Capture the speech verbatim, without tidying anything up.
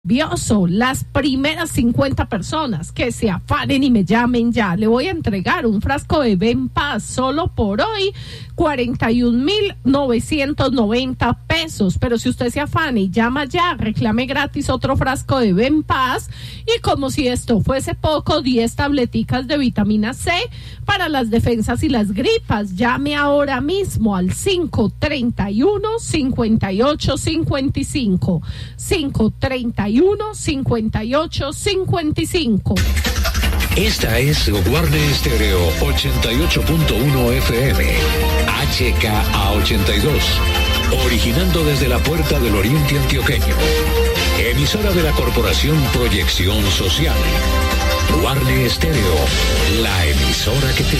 Vioso, las primeras cincuenta personas que se afanen y me llamen ya, le voy a entregar un frasco de Benpaz solo por hoy, cuarenta y un mil novecientos noventa pesos. Pero si usted se afana y llama ya, reclame gratis otro frasco de Benpaz. Y como si esto fuese poco, diez tableticas de vitamina C para las defensas y las gripas. Llame ahora mismo al cinco treinta y uno, cincuenta y ocho cincuenta y cinco, cinco treinta y uno, cincuenta y ocho cincuenta y cinco. Esta es Guarne Estéreo ochenta y ocho punto uno F M, H K A ochenta y dos, originando desde la Puerta del Oriente Antioqueño. Emisora de la Corporación Proyección Social. Guarne Estéreo, la emisora que te